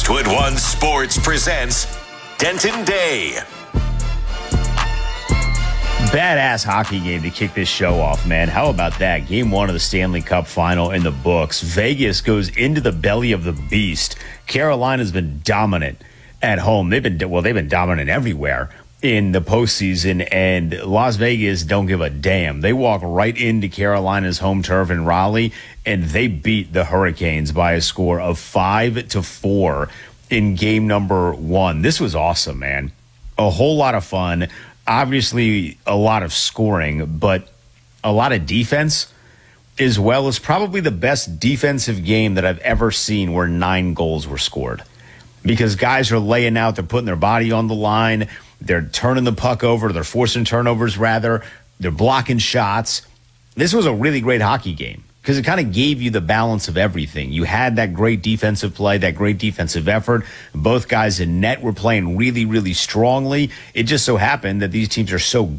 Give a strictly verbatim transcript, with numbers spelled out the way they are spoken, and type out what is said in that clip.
Good One Sports presents Denton Day. Badass hockey game to kick this show off, man. How about that? Game one of the Stanley Cup final in the books. Vegas goes into the belly of the beast. Carolina's been dominant at home. They've been, well, they've been dominant everywhere in the postseason, and Las Vegas don't give a damn. They walk right into Carolina's home turf in Raleigh, and they beat the Hurricanes by a score of five to four in game number one. This was awesome, man. A whole lot of fun. Obviously, a lot of scoring, but a lot of defense, as well as probably the best defensive game that I've ever seen where nine goals were scored. Because guys are laying out, they're putting their body on the line, they're turning the puck over, they're forcing turnovers, rather, they're blocking shots. This was a really great hockey game because it kind of gave you the balance of everything. You had that great defensive play, that great defensive effort. Both guys in net were playing really, really strongly. It just so happened that these teams are so